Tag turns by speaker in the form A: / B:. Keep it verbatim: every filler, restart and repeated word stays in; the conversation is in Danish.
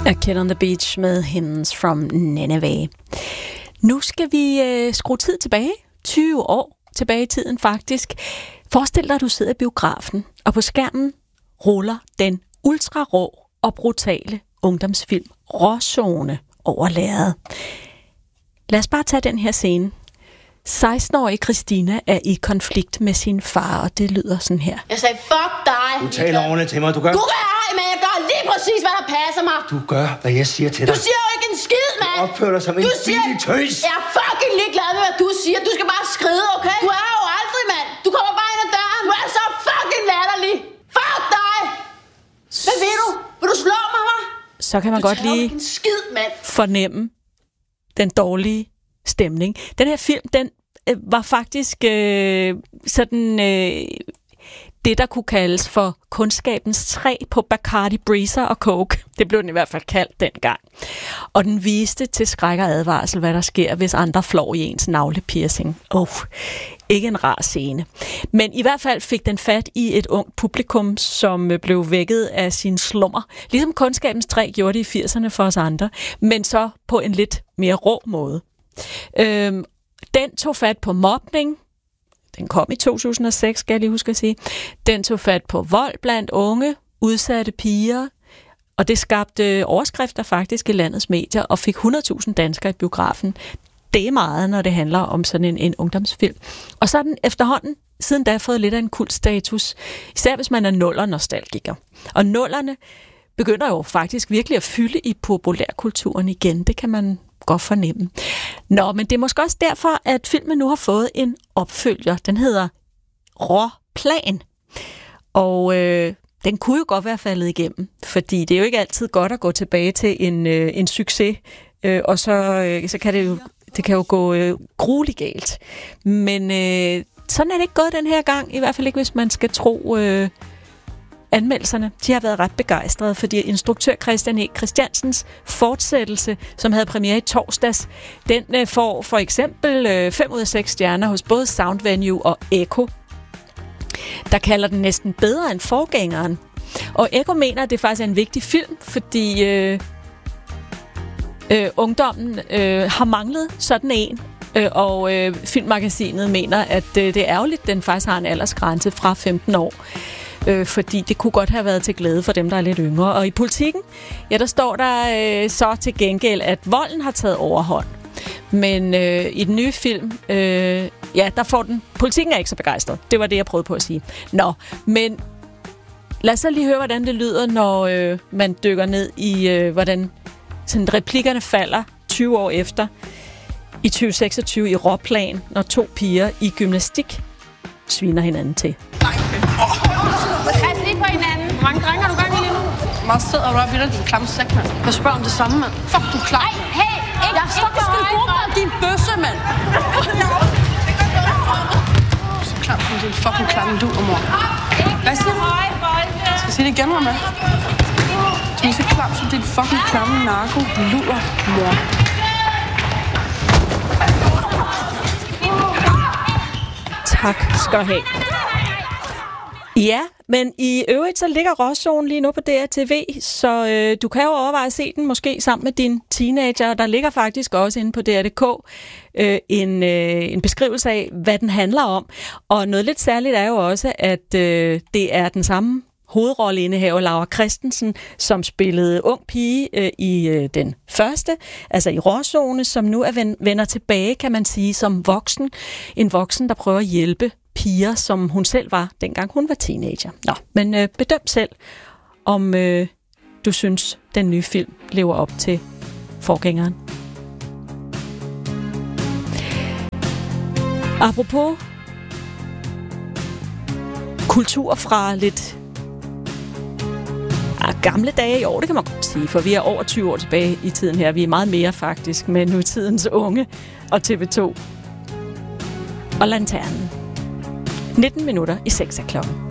A: A Kid on the Beach med Hymns from Nineveh. Nu skal vi øh, skrue tid tilbage. tyve år tilbage i tiden faktisk. Forestil dig, at du sidder i biografen, og på skærmen ruller den ultra-rå og brutale ungdomsfilm Råzone over lærredet. Lad os bare tage den her scene. seksten-årige Christina er i konflikt med sin far, og det lyder sådan her.
B: Jeg sagde, fuck dig!
C: Du taler ordentligt til mig, du gør...
B: Du gør ej, men jeg gør lige præcis, hvad der passer mig!
C: Du gør, hvad jeg siger til dig.
B: Du siger jo ikke en skid, mand!
C: Du opfører dig som en billig tøs!
B: Jeg er fucking ligeglad med, hvad du siger. Du skal bare skride, okay? Du er jo aldrig, mand! Du kommer bare ind ad døren. Du er så fucking latterlig! Fuck dig! Hvad vil du? Vil du slå mig, hva'?
A: Så kan man
B: du
A: godt lige
B: en skid, mand.
A: fornemme den dårlige stemning. Den her film, den øh, var faktisk øh, sådan øh, det, der kunne kaldes for kundskabens træ på Bacardi, Breezer og Coke. Det blev den i hvert fald kaldt dengang. Og den viste til skræk og advarsel, hvad der sker, hvis andre flår i ens navlepiercing. Oh, ikke en rar scene. Men i hvert fald fik den fat i et ungt publikum, som blev vækket af sin slummer. Ligesom kundskabens træ gjorde det i firserne for os andre, men så på en lidt mere rå måde. Øhm, den tog fat på mobning. Den kom i to tusind og seks, skal jeg lige huske at sige. Den tog fat på vold blandt unge, udsatte piger, og det skabte overskrifter faktisk i landets medier, og fik hundrede tusind danskere i biografen. Det er meget, når det handler om sådan en, en ungdomsfilm. Og så er den efterhånden siden da fået lidt af en kultstatus, især hvis man er nuller-nostalgiker. Og nullerne begynder jo faktisk virkelig at fylde i populærkulturen igen. Det kan man godt fornemme. Nå, men det er måske også derfor, at filmen nu har fået en opfølger. Den hedder Råplan. Og øh, den kunne jo godt være faldet igennem, fordi det er jo ikke altid godt at gå tilbage til en, øh, en succes, øh, og så, øh, så kan det jo, det kan jo gå øh, grueligt galt. Men øh, sådan er det ikke gået den her gang, i hvert fald ikke, hvis man skal tro øh, anmeldelserne. De har været ret begejstrede, fordi instruktør Christian E. Christiansens fortsættelse, som havde premiere i torsdags, den øh, får for eksempel øh, fem ud af seks stjerner hos både Soundvenue og Echo, der kalder den næsten bedre end forgængeren. Og Echo mener, at det faktisk er en vigtig film, fordi øh, øh, ungdommen øh, har manglet sådan en, øh, og øh, Filmmagasinet mener, at øh, det er ærgerligt, den faktisk har en aldersgrænse fra femten år. Øh, fordi det kunne godt have været til glæde for dem, der er lidt yngre. Og i Politikken, ja, der står der øh, så til gengæld, at volden har taget overhånd. Men øh, i den nye film, øh, ja, der får den... Politikken er ikke så begejstret. Det var det, jeg prøvede på at sige. Nå, men lad os så lige høre, hvordan det lyder, når øh, man dykker ned i, øh, hvordan sådan, replikkerne falder tyve år efter i tyve seksogtyve i Råplan, når to piger i gymnastik sviner hinanden til.
D: Pas lige på hinanden. Hvor mange drenge har du gang i lige nu? Meget sød og røv videre, din klamme sæk, mand. Jeg spørger om det samme, mand. Fuck, du er klar. Hey, hey, ikke, jeg står ikke for højt, din bøsse, mand. Så klar som din fucking klamme luder, mor. Hvad siger du? Jeg skal sige det igen, mor. Du er så klar som din fucking klamme narko luder, mor.
A: Tak skal du have. Ja, men i øvrigt så ligger Råzone lige nu på D R T V, så øh, du kan jo overveje at se den måske sammen med din teenager. Der ligger faktisk også inde på D R punktum D K øh, en, øh, en beskrivelse af, hvad den handler om. Og noget lidt særligt er jo også, at øh, det er den samme hovedrolleindehaver, Laura Christensen, som spillede ung pige øh, i øh, den første, altså i Råzone, som nu er ven, vender tilbage, kan man sige, som voksen. En voksen, der prøver at hjælpe piger, som hun selv var, dengang hun var teenager. Nå, men øh, bedøm selv, om øh, du synes, den nye film lever op til forgængeren. Apropos kultur fra lidt ah, gamle dage i år, det kan man godt sige, for vi er over tyve år tilbage i tiden her. Vi er meget mere faktisk med nutidens unge og T V to og Lanternen. nitten minutter i seks af klokken.